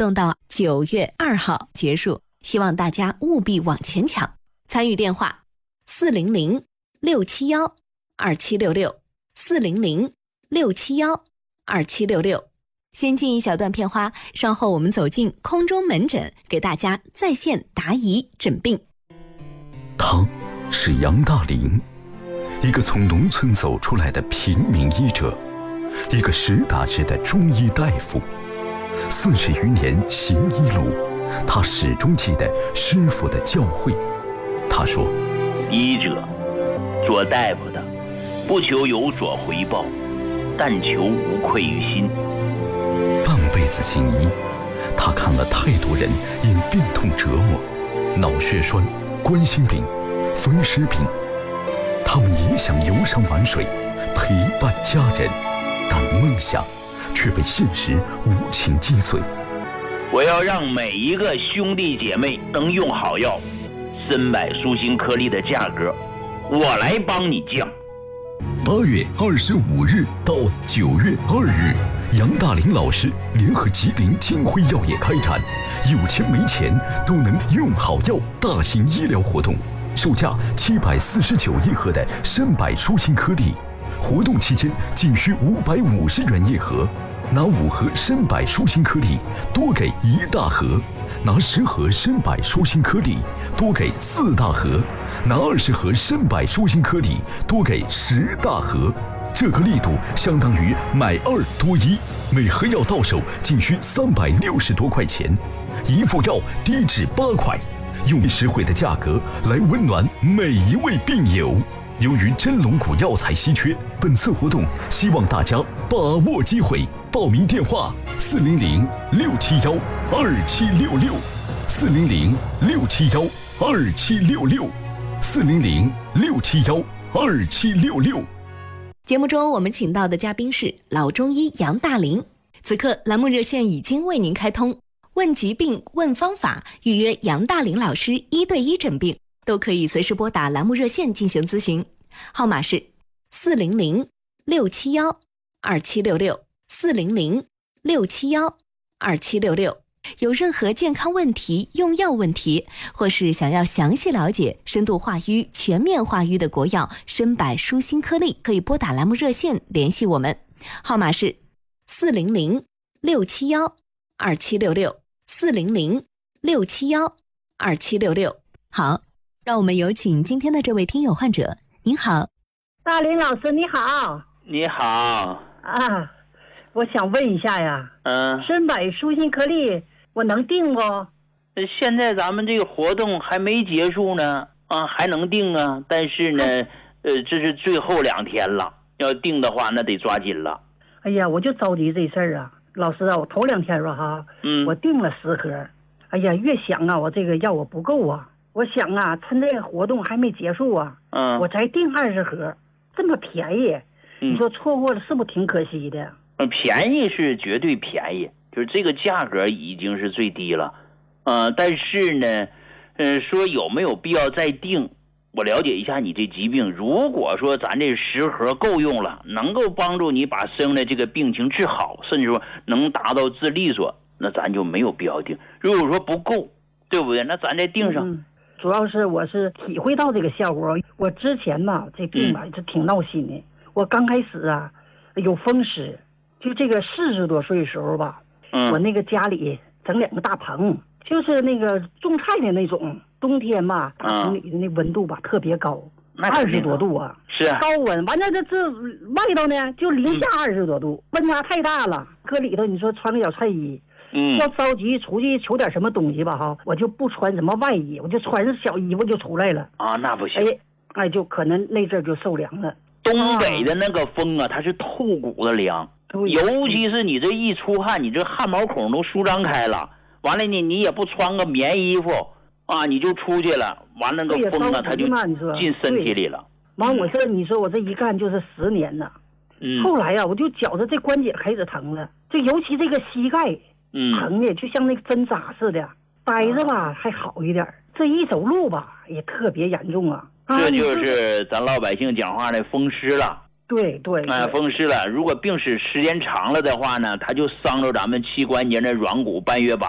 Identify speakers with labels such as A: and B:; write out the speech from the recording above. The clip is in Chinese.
A: 动到9月2号结束，希望大家务必往前抢。参与电话400-671-2766，400-671-2766。先进一小段片花，稍后我们走进空中门诊，给大家在线答疑诊病。
B: 他是杨大林，一个从农村走出来的平民医者，一个实打实的中医大夫。40余年行医路，他始终记得师傅的教诲。他说：
C: 医者，做大夫的，不求有所回报，但求无愧于心。
B: 半辈子行医，他看了太多人因病痛折磨，脑血栓、冠心病、风湿病，他们也想游山玩水，陪伴家人，但梦想却被现实无情击碎。
C: 我要让每一个兄弟姐妹能用好药，参柏舒心颗粒的价格，我来帮你降。
B: 8月25日到9月2日，杨大林老师联合吉林金辉药业开展有钱没钱都能用好药大型医疗活动，售价749一盒的参柏舒心颗粒，活动期间仅需550元一盒，拿5盒参柏舒心颗粒多给1大盒，拿10盒参柏舒心颗粒多给4大盒，拿20盒参柏舒心颗粒多给10大盒。这个力度相当于买2多1，每盒药到手仅需360多块钱，一副药低至8块，用实惠的价格来温暖每一位病友。由于真龙骨药材稀缺，本次活动希望大家把握机会。报名电话：400-671-2766，400-671-2766，400-671-2766。
A: 节目中我们请到的嘉宾是老中医杨大林。此刻栏目热线已经为您开通，问疾病、问方法，预约杨大林老师1对1诊病，都可以随时拨打栏目热线进行咨询，号码是400-671-2766，400-671-2766。有任何健康问题、用药问题，或是想要详细了解深度化瘀、全面化瘀的国药参柏舒心颗粒，可以拨打栏目热线联系我们，号码是400-671-2766，400-671-2766。好，让我们有请今天的这位听友患者。您好，
D: 大林老师你好。
C: 你好
D: 啊，我想问一下呀，参柏舒心颗粒我能订不？
C: 现在咱们这个活动还没结束呢，还能订啊，但是呢，这是最后2天了，要订的话那得抓紧了。
D: 哎呀，我就着急这事儿啊，老师啊，我头2天吧哈，我订了10盒，哎呀，越想啊，我这个药我不够啊，我想啊，趁这个活动还没结束啊，我才订20盒，这么便宜，你说错过了是不是挺可惜的？
C: 便宜是绝对便宜，就是这个价格已经是最低了，但是呢，说有没有必要再订？我了解一下你这疾病，如果说咱这10盒够用了，能够帮助你把生的这个病情治好，甚至说能达到治利索，那咱就没有必要订。如果说不够，对不对？那咱再订上。
D: 主要是我是体会到这个效果，我之前吧这病吧就挺闹心的，我刚开始啊有风湿。就这个40多岁的时候吧，我那个家里整2个大棚，就是那个种菜的那种，冬天吧，大棚里的那温度吧特别高，20多度啊，
C: 是啊，
D: 高温。完了这外头呢就零下20多度，温差太大了。搁里头你说穿个小菜衣，要着急出去求点什么东西吧哈，我就不穿什么外衣，我就穿着小衣服就出来了
C: 啊，那不行，
D: 哎，就可能那阵就受凉了。
C: 东北的那个风啊，它是透骨的凉。尤其是你这一出汗，你这汗毛孔都舒张开了，完了你也不穿个棉衣服啊，你就出去了，完了那个风啊，它就进身体里了。
D: 完我这你说我这一干就是10年了，后来呀，我就觉着这关节开始疼了，这尤其这个膝盖疼的就像那个针扎似的，待着吧还好一点，这一走路吧也特别严重啊。
C: 这就是咱老百姓讲话的风湿了。
D: 对，
C: 风湿了。如果病史时间长了的话呢，它就伤着咱们膝关节的软骨半月板